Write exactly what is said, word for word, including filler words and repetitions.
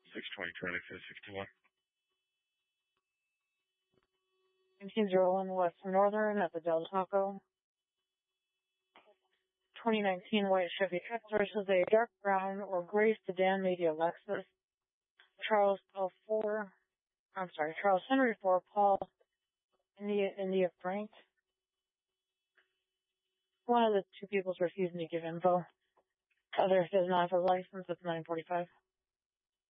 six twenty Charlie, fifth sixty-one. nineteen oh one West Northern at the Del Taco. twenty nineteen White Chevy Trax versus a dark brown or gray sedan, maybe a Lexus. Charles L. four, I'm sorry, Charles Henry four, Paul India, India Frank. One of the two people's refusing to give info. Other does not have a license. It's nine forty-five.